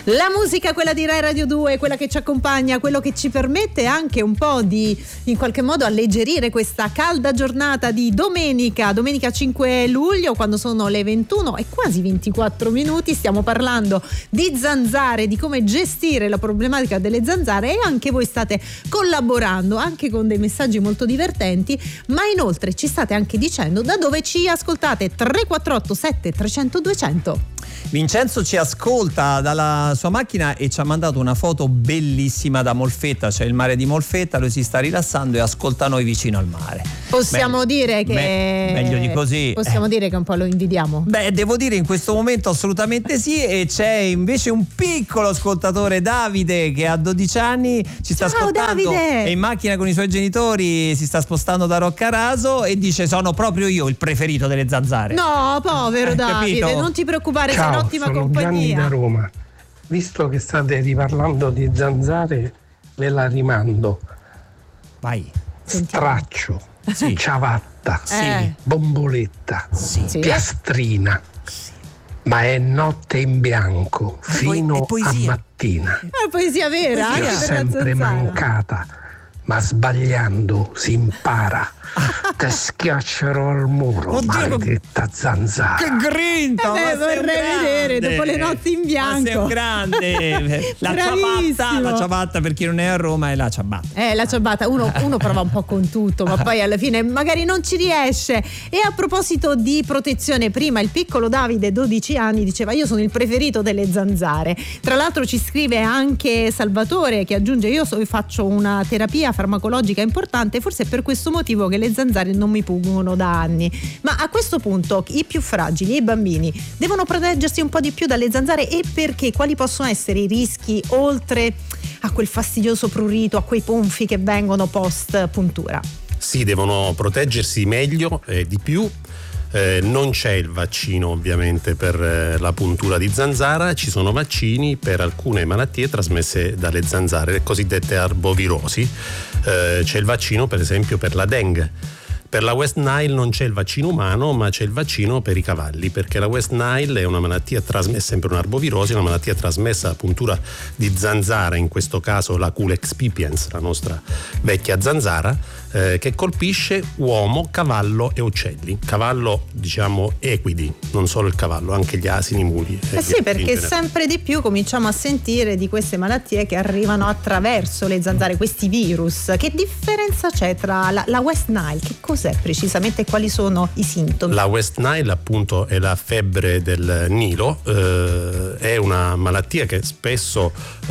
La musica, quella di Rai Radio 2, quella che ci accompagna, quello che ci permette anche un po' di, in qualche modo, alleggerire questa calda giornata di domenica 5 luglio, quando sono le 21 e quasi 24 minuti. Stiamo parlando di zanzare, di come gestire la problematica delle zanzare, e anche voi state collaborando anche con dei messaggi molto divertenti, ma inoltre ci state anche dicendo da dove ci ascoltate. 348 7300 200. Vincenzo ci ascolta dalla sua macchina e ci ha mandato una foto bellissima da Molfetta, c'è il mare di Molfetta, lui si sta rilassando e ascolta noi vicino al mare. Possiamo dire che meglio di così. Possiamo dire che un po' lo invidiamo. Beh, devo dire in questo momento assolutamente sì, e c'è invece un piccolo ascoltatore, Davide, che ha 12 anni, ci sta ascoltando, Davide! è in macchina con i suoi genitori, si sta spostando da Roccaraso e dice: sono proprio io il preferito delle zanzare. No, povero Davide, capito? non ti preoccupare, sei Ciao, un'ottima sono compagnia. Gianni da Roma. Visto che state riparlando di zanzare, ve la rimando. Vai. Straccio, Sì. ciabatta, Sì. bomboletta, Sì. piastrina. Ma è notte in bianco fino è a poesia. mattina. È poesia vera, Ti anche ho per la sempre zanzara. mancata, ma sbagliando si impara. Te schiaccerò al muro, Oddio, maledetta zanzara. Che grinta! Beh, ma sei un vorrei vedere, grande. dopo le notti in bianco. Ma sei un grande. Bravissimo. La ciabatta per chi non è a Roma è la ciabatta. La ciabatta, uno prova un po' con tutto, ma poi alla fine magari non ci riesce. E a proposito di protezione, prima il piccolo Davide, 12 anni, diceva: io sono il preferito delle zanzare. Tra l'altro ci scrive anche Salvatore, che aggiunge: io faccio una terapia farmacologica importante, forse è per questo motivo che le zanzare non mi pungono da anni. Ma a questo punto i più fragili, i bambini, devono proteggersi un po' di più dalle zanzare, e perché? Quali possono essere i rischi, oltre a quel fastidioso prurito, a quei ponfi che vengono post puntura? Sì, devono proteggersi meglio e di più. Non c'è il vaccino ovviamente per la puntura di zanzara, ci sono vaccini per alcune malattie trasmesse dalle zanzare, le cosiddette arbovirosi. C'è il vaccino per esempio per la Dengue. Per la West Nile non c'è il vaccino umano, ma c'è il vaccino per i cavalli, perché la West Nile è una malattia trasmessa, sempre un'arbovirosi, una malattia trasmessa da puntura di zanzara, in questo caso la Culex pipiens, la nostra vecchia zanzara, che colpisce uomo, cavallo e uccelli. Cavallo, diciamo, equidi, non solo il cavallo, anche gli asini, i muli. Sì, perché sempre di più cominciamo a sentire di queste malattie che arrivano attraverso le zanzare, questi virus. Che differenza c'è tra la West Nile? Che cos'è precisamente e quali sono i sintomi? La West Nile appunto è la febbre del Nilo, è una malattia che spesso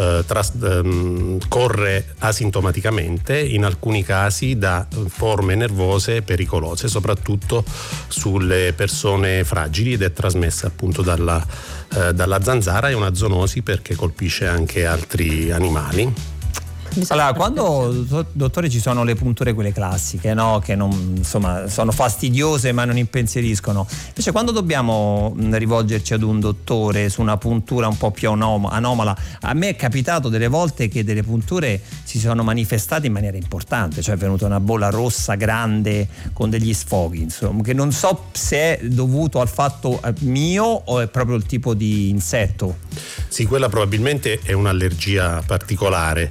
corre asintomaticamente, in alcuni casi da forme nervose pericolose, soprattutto sulle persone fragili, ed è trasmessa appunto dalla zanzara. È una zoonosi perché colpisce anche altri animali. Allora, quando, dottore, ci sono le punture quelle classiche, no? Che non, insomma, sono fastidiose ma non impensieriscono. Invece quando dobbiamo rivolgerci ad un dottore su una puntura un po' più anomala, a me è capitato delle volte che delle punture si sono manifestate in maniera importante, cioè è venuta una bolla rossa grande con degli sfoghi, insomma, che non so se è dovuto al fatto mio o è proprio il tipo di insetto. Sì, quella probabilmente è un'allergia particolare.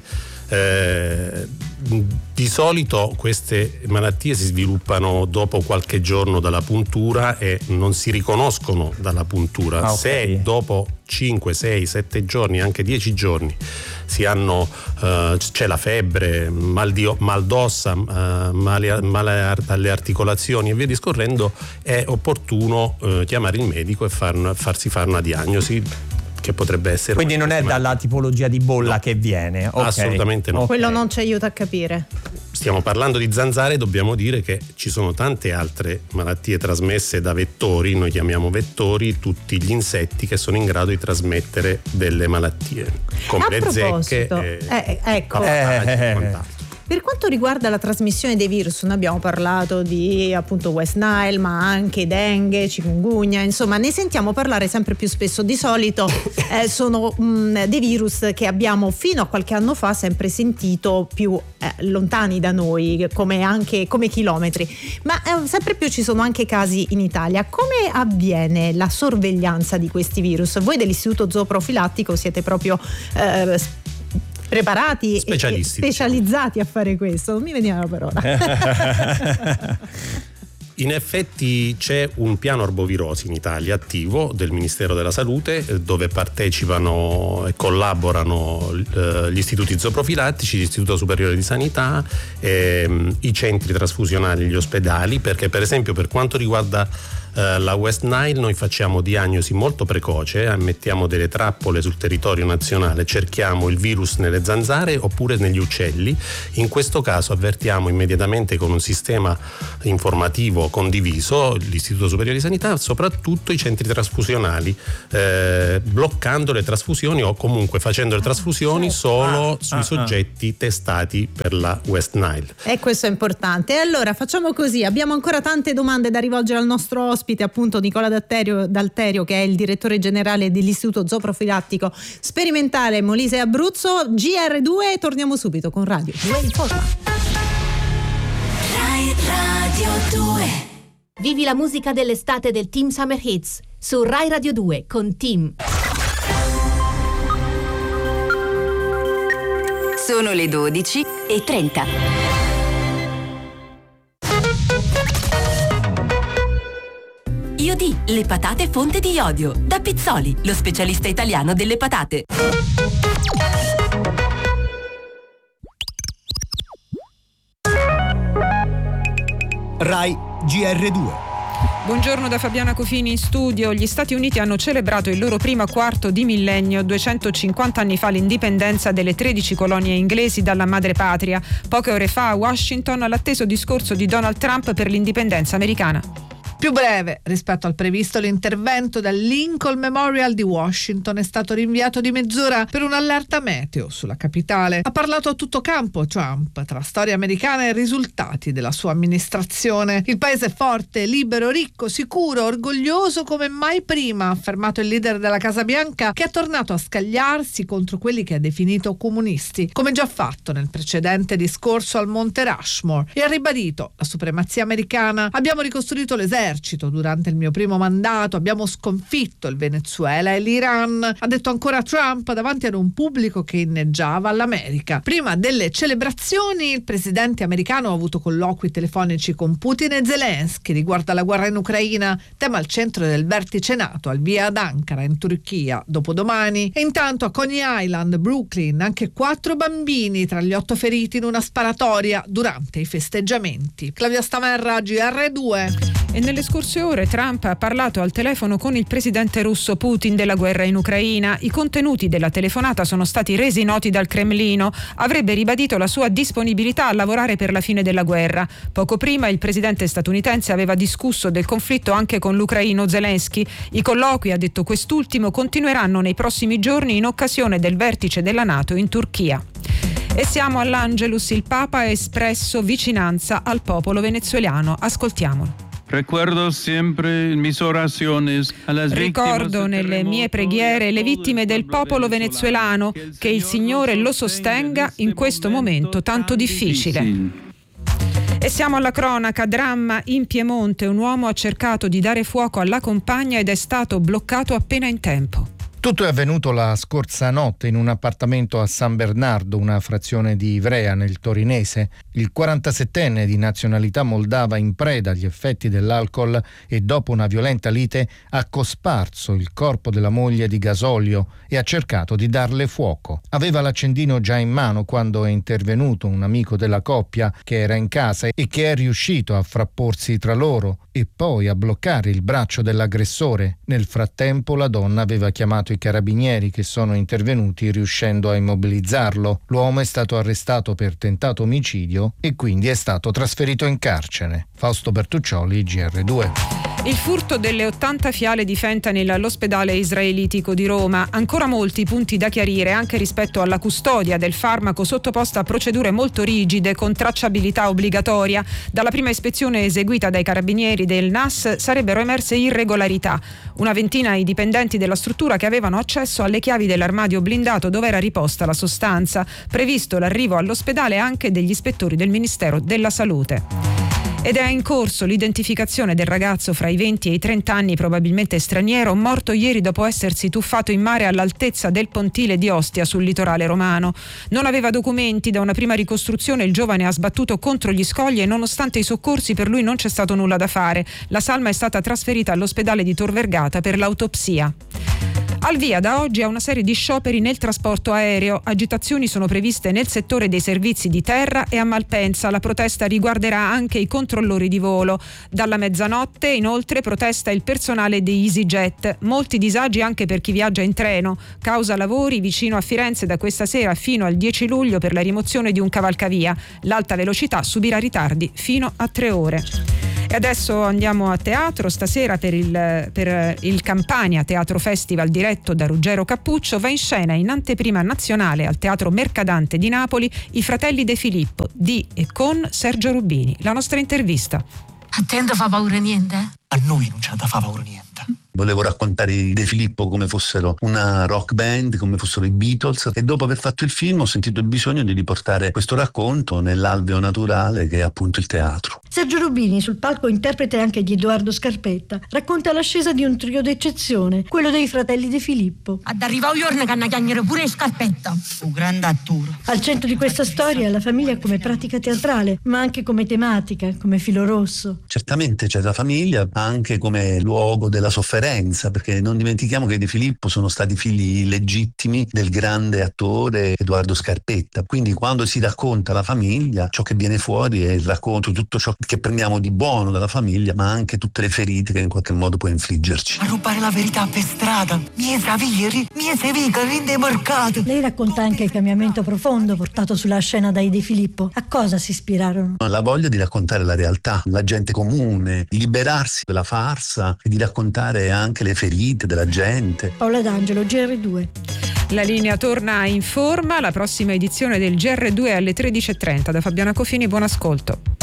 Di solito queste malattie si sviluppano dopo qualche giorno dalla puntura e non si riconoscono dalla puntura. Okay. Se dopo 5, 6, 7 giorni, anche 10 giorni c'è la febbre, mal d'ossa, male alle articolazioni e via discorrendo, è opportuno chiamare il medico e farsi fare una diagnosi che potrebbe essere. Quindi non è dalla tipologia di bolla che viene? Okay. Assolutamente no. Quello non ci aiuta a capire. Stiamo parlando di zanzare, dobbiamo dire che ci sono tante altre malattie trasmesse da vettori, noi chiamiamo vettori tutti gli insetti che sono in grado di trasmettere delle malattie, come le zecche, ecco. Per quanto riguarda la trasmissione dei virus, noi abbiamo parlato di appunto West Nile, ma anche dengue, chikungunya, insomma ne sentiamo parlare sempre più spesso. Di solito sono dei virus che abbiamo fino a qualche anno fa sempre sentito più lontani da noi, come chilometri, ma sempre più ci sono anche casi in Italia. Come avviene la sorveglianza di questi virus? Voi dell'Istituto Zooprofilattico siete proprio preparati e specializzati a fare questo, non mi veniva la parola. In effetti c'è un piano arbovirosi in Italia attivo del Ministero della Salute, dove partecipano e collaborano gli istituti zooprofilattici, l'Istituto Superiore di Sanità, i centri trasfusionali, gli ospedali, perché per esempio per quanto riguarda la West Nile noi facciamo diagnosi molto precoce, mettiamo delle trappole sul territorio nazionale, cerchiamo il virus nelle zanzare oppure negli uccelli. In questo caso avvertiamo immediatamente con un sistema informativo condiviso l'Istituto Superiore di Sanità, soprattutto i centri trasfusionali, bloccando le trasfusioni o comunque facendo le trasfusioni solo sui soggetti testati per la West Nile. E questo è importante. E allora facciamo così, abbiamo ancora tante domande da rivolgere al nostro ospite, appunto Nicola D'Alterio, che è il direttore generale dell'Istituto Zooprofilattico Sperimentale Molise Abruzzo. GR2, torniamo subito con Radio 2 Informa. Radio 2. Vivi la musica dell'estate del Team Summer Hits su Rai Radio 2 con Team. Sono le 12:30. IOD, le patate fonte di iodio. Da Pizzoli, lo specialista italiano delle patate. Rai GR2. Buongiorno da Fabiana Cofini in studio. Gli Stati Uniti hanno celebrato il loro primo quarto di millennio, 250 anni fa l'indipendenza delle 13 colonie inglesi dalla madrepatria. Poche ore fa a Washington l'atteso discorso di Donald Trump per l'indipendenza americana. Più breve rispetto al previsto, l'intervento dal Lincoln Memorial di Washington è stato rinviato di mezz'ora per un'allerta meteo sulla capitale. Ha parlato a tutto campo Trump, tra storia americana e risultati della sua amministrazione. Il paese è forte, libero, ricco, sicuro, orgoglioso come mai prima, ha affermato il leader della Casa Bianca, che è tornato a scagliarsi contro quelli che ha definito comunisti, come già fatto nel precedente discorso al Monte Rushmore, e ha ribadito la supremazia americana. Abbiamo ricostruito l'esercito durante il mio primo mandato, abbiamo sconfitto il Venezuela e l'Iran, ha detto ancora Trump davanti ad un pubblico che inneggiava all'America. Prima delle celebrazioni il presidente americano ha avuto colloqui telefonici con Putin e Zelensky riguardo alla guerra in Ucraina, tema al centro del vertice NATO al via ad Ankara in Turchia dopodomani. E intanto a Coney Island, Brooklyn, anche 4 bambini tra gli 8 feriti in una sparatoria durante i festeggiamenti. Claudia Stamerra, GR2. E nelle scorse ore Trump ha parlato al telefono con il presidente russo Putin della guerra in Ucraina. I contenuti della telefonata sono stati resi noti dal Cremlino. Avrebbe ribadito la sua disponibilità a lavorare per la fine della guerra. Poco prima il presidente statunitense aveva discusso del conflitto anche con l'ucraino Zelensky. I colloqui, ha detto quest'ultimo, continueranno nei prossimi giorni in occasione del vertice della NATO in Turchia. E siamo all'Angelus. Il Papa ha espresso vicinanza al popolo venezuelano. Ascoltiamolo. Ricordo nelle mie preghiere le vittime del popolo venezuelano, che il Signore lo sostenga in questo momento tanto difficile. E siamo alla cronaca. Dramma in Piemonte. Un uomo ha cercato di dare fuoco alla compagna ed è stato bloccato appena in tempo. Tutto è avvenuto la scorsa notte in un appartamento a San Bernardo, una frazione di Ivrea nel Torinese. Il 47enne di nazionalità moldava, in preda agli effetti dell'alcol e dopo una violenta lite, ha cosparso il corpo della moglie di gasolio e ha cercato di darle fuoco. Aveva l'accendino già in mano quando è intervenuto un amico della coppia che era in casa e che è riuscito a frapporsi tra loro e poi a bloccare il braccio dell'aggressore. Nel frattempo la donna aveva chiamato i carabinieri, che sono intervenuti riuscendo a immobilizzarlo. L'uomo è stato arrestato per tentato omicidio e quindi è stato trasferito in carcere. Fausto Bertuccioli, GR2. Il furto delle 80 fiale di fentanyl all'ospedale israelitico di Roma. Ancora molti punti da chiarire anche rispetto alla custodia del farmaco sottoposta a procedure molto rigide con tracciabilità obbligatoria. Dalla prima ispezione eseguita dai carabinieri del NAS sarebbero emerse irregolarità. Una ventina i dipendenti della struttura che avevano accesso alle chiavi dell'armadio blindato dove era riposta la sostanza. Previsto l'arrivo all'ospedale anche degli ispettori del Ministero della Salute. Ed è in corso l'identificazione del ragazzo fra i 20 e i 30 anni, probabilmente straniero, morto ieri dopo essersi tuffato in mare all'altezza del pontile di Ostia sul litorale romano. Non aveva documenti, da una prima ricostruzione il giovane ha sbattuto contro gli scogli e nonostante i soccorsi per lui non c'è stato nulla da fare. La salma è stata trasferita all'ospedale di Tor Vergata per l'autopsia. Al via da oggi a una serie di scioperi nel trasporto aereo. Agitazioni sono previste nel settore dei servizi di terra e a Malpensa. La protesta riguarderà anche i controllori di volo. Dalla mezzanotte inoltre protesta il personale di EasyJet. Molti disagi anche per chi viaggia in treno. Causa lavori vicino a Firenze da questa sera fino al 10 luglio per la rimozione di un cavalcavia. L'alta velocità subirà ritardi fino a 3 ore. E adesso andiamo a teatro. Stasera per il Campania Teatro Festival diretto da Ruggero Cappuccio va in scena in anteprima nazionale al Teatro Mercadante di Napoli I Fratelli De Filippo di e con Sergio Rubini. La nostra intervista. A te non fa paura niente? A noi non c'è da fare paura niente. Volevo raccontare i De Filippo come fossero una rock band, come fossero i Beatles, e dopo aver fatto il film ho sentito il bisogno di riportare questo racconto nell'alveo naturale che è appunto il teatro. Sergio Rubini, sul palco interprete anche di Edoardo Scarpetta, racconta l'ascesa di un trio d'eccezione, quello dei Fratelli De Filippo. Ad arrivare un giorno che hanno chiamare pure Scarpetta. Un grande attore. Al centro di questa storia la famiglia come pratica teatrale, ma anche come tematica, come filo rosso. Certamente c'è la famiglia anche come luogo della sofferenza, perché non dimentichiamo che i De Filippo sono stati figli legittimi del grande attore Edoardo Scarpetta. Quindi quando si racconta la famiglia, ciò che viene fuori è il racconto di tutto ciò che prendiamo di buono dalla famiglia, ma anche tutte le ferite che in qualche modo può infliggerci. A rubare la verità per strada, mie saviri, mie sevicoli indemarcate. Lei racconta anche il cambiamento profondo portato sulla scena dai De Filippo. A cosa si ispirarono? La voglia di raccontare la realtà, la gente comune, di liberarsi dalla farsa e di raccontare anche le ferite della gente. Paola D'Angelo, GR2. La linea torna in forma, la prossima edizione del GR2 alle 13.30. Da Fabiana Cofini, buon ascolto.